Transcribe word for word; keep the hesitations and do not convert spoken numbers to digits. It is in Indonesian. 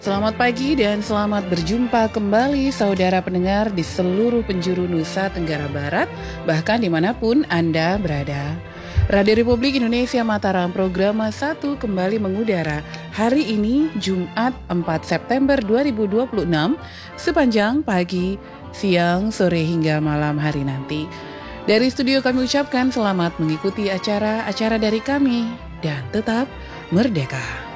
Selamat pagi dan selamat berjumpa kembali saudara pendengar di seluruh penjuru Nusa Tenggara Barat, bahkan dimanapun Anda berada. Radio Republik Indonesia Mataram program satu kembali mengudara hari ini Jumat empat September dua ribu dua puluh enam sepanjang pagi, siang, sore hingga malam hari nanti. Dari studio kami ucapkan selamat mengikuti acara-acara dari kami dan tetap merdeka.